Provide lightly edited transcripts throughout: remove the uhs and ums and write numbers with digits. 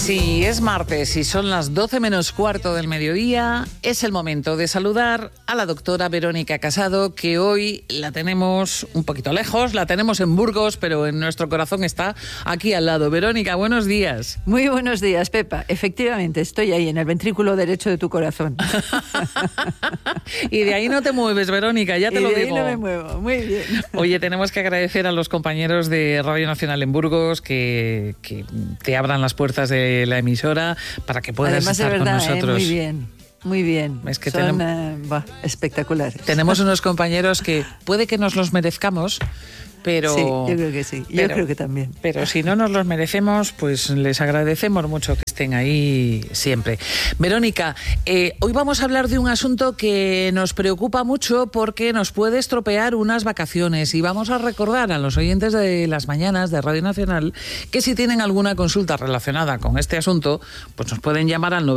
Sí, es martes y son las 12 menos cuarto del mediodía. Es el momento de saludar a la doctora Verónica Casado, que hoy la tenemos un poquito lejos, la tenemos en Burgos, pero en nuestro corazón está aquí al lado. Verónica, buenos días. Muy buenos días, Pepa. Efectivamente, estoy ahí en el ventrículo derecho de tu corazón. Y de ahí no te mueves, Verónica, ya te lo digo. Y de ahí no me muevo, muy bien. Oye, tenemos que agradecer a los compañeros de Radio Nacional en Burgos que te abran las puertas de la emisora para que puedas Además, estar de verdad, con nosotros. Muy bien. Muy bien, Es que son espectaculares. Tenemos unos compañeros que puede que nos los merezcamos, pero... Sí, yo creo que sí, yo creo que también. Pero si no nos los merecemos, pues les agradecemos mucho que estén ahí siempre. Verónica, hoy vamos a hablar de un asunto que nos preocupa mucho porque nos puede estropear unas vacaciones, y vamos a recordar a los oyentes de las mañanas de Radio Nacional que si tienen alguna consulta relacionada con este asunto, pues nos pueden llamar al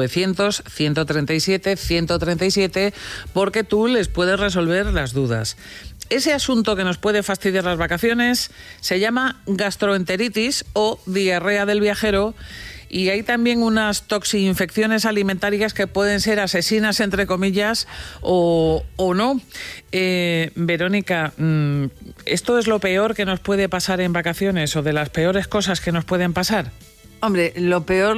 900-137-137 porque tú les puedes resolver las dudas. Ese asunto que nos puede fastidiar las vacaciones se llama gastroenteritis o diarrea del viajero, y hay también unas toxinfecciones alimentarias que pueden ser asesinas, entre comillas, o no. Verónica, ¿esto es lo peor que nos puede pasar en vacaciones o de las peores cosas que nos pueden pasar? Hombre, lo peor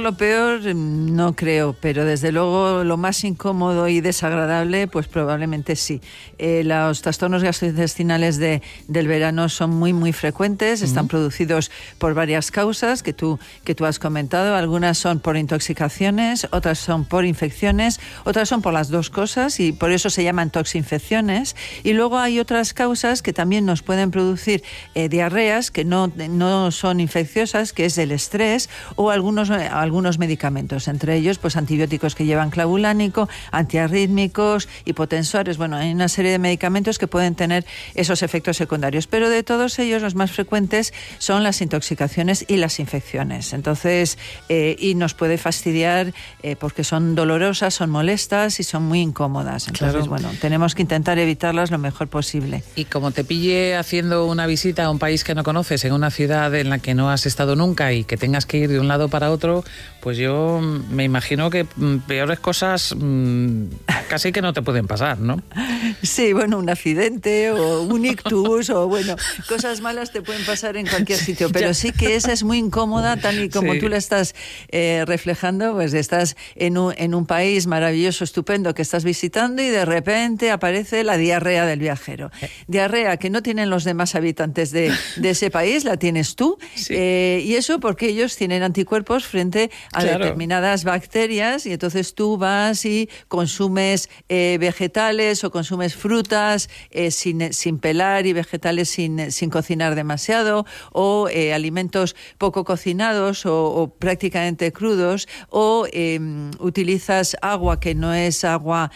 no creo, pero desde luego lo más incómodo y desagradable, pues probablemente sí. Los trastornos gastrointestinales del verano son muy frecuentes, están producidos por varias causas que tú has comentado. Algunas son por intoxicaciones, otras son por infecciones, otras son por las dos cosas y por eso se llaman toxinfecciones. Y luego hay otras causas que también nos pueden producir diarreas que no son infecciosas, que es el estrés o algunos medicamentos, entre ellos pues antibióticos que llevan clavulánico, antiarrítmicos, hipotensores. Bueno, hay una serie de medicamentos que pueden tener esos efectos secundarios, pero de todos ellos los más frecuentes son las intoxicaciones y las infecciones. Entonces, y nos puede fastidiar porque son dolorosas, son molestas y son muy incómodas. Entonces, claro, bueno, tenemos que intentar evitarlas lo mejor posible. Y como te pille haciendo una visita a un país que no conoces, en una ciudad en la que no has estado nunca y que tengas que ir de un lado para otro, pues yo me imagino que peores cosas casi que no te pueden pasar, ¿no? Sí, bueno, un accidente o un ictus o bueno, cosas malas te pueden pasar en cualquier sitio, pero sí que esa es muy incómoda, tal y como tú la estás reflejando, pues estás en un país maravilloso, estupendo que estás visitando y de repente aparece la diarrea del viajero. Diarrea que no tienen los demás habitantes de ese país, la tienes tú, y eso porque ellos tienen anticuerpos frente a determinadas bacterias, y entonces tú vas y consumes vegetales o consumes frutas sin pelar y vegetales sin cocinar demasiado, o alimentos poco cocinados o prácticamente crudos, o utilizas agua que no es agua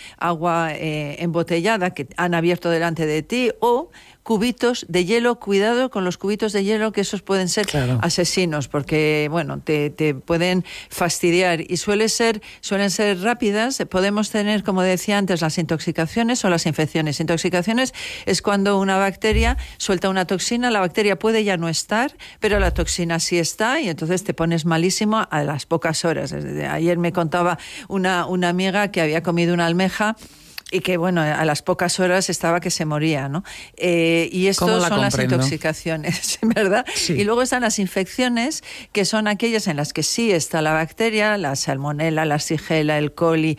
embotellada que han abierto delante de ti, o cubitos de hielo. Cuidado con los cubitos de hielo, que esos pueden ser asesinos, porque bueno, te pueden fastidiar y suelen ser rápidas. Podemos tener, como decía antes, las intoxicaciones o las infecciones. Intoxicaciones es cuando una bacteria suelta una toxina, la bacteria puede ya no estar, pero la toxina sí está, y entonces te pones malísimo a las pocas horas. Ayer me contaba una amiga que había comido una almeja y que, bueno, a las pocas horas estaba que se moría, ¿no? Y esto son las intoxicaciones, ¿verdad? Sí. Y luego están las infecciones, que son aquellas en las que sí está la bacteria, la salmonela, la shigella, el coli,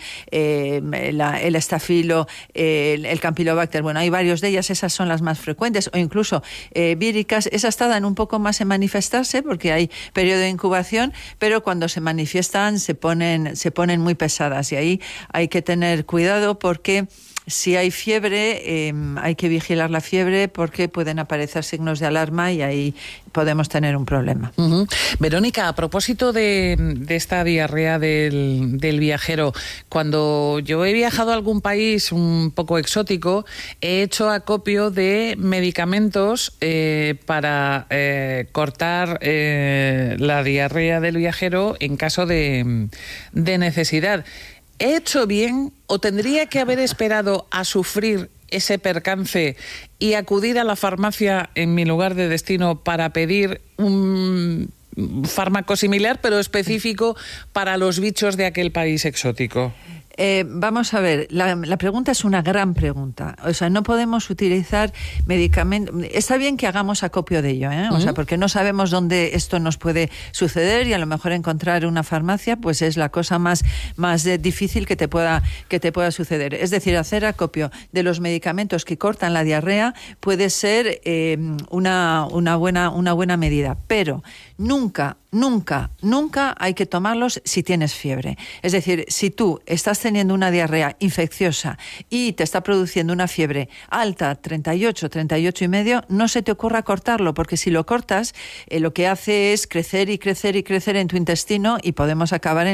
el estafilo, el campylobacter. Bueno, hay varios de ellas, esas son las más frecuentes, o incluso víricas. Esas tardan un poco más en manifestarse porque hay periodo de incubación, pero cuando se manifiestan se ponen muy pesadas, y ahí hay que tener cuidado porque si hay fiebre, hay que vigilar la fiebre porque pueden aparecer signos de alarma y ahí podemos tener un problema. Verónica, a propósito de esta diarrea del viajero, cuando yo he viajado a algún país un poco exótico, he hecho acopio de medicamentos para cortar la diarrea del viajero en caso de necesidad. ¿He hecho bien o tendría que haber esperado a sufrir ese percance y acudir a la farmacia en mi lugar de destino para pedir un fármaco similar, pero específico para los bichos de aquel país exótico. Vamos a ver, la pregunta es una gran pregunta. O sea, no podemos utilizar medicamentos. Está bien que hagamos acopio de ello, O sea, porque no sabemos dónde esto nos puede suceder y a lo mejor encontrar una farmacia pues es la cosa más difícil que te pueda suceder. Es decir, hacer acopio de los medicamentos que cortan la diarrea puede ser una buena medida, pero nunca hay que tomarlos si tienes fiebre. Es decir, si tú estás teniendo una diarrea infecciosa y te está produciendo una fiebre alta, 38 y medio, no se te ocurra cortarlo, porque si lo cortas, lo que hace es crecer y crecer y crecer en tu intestino y podemos acabar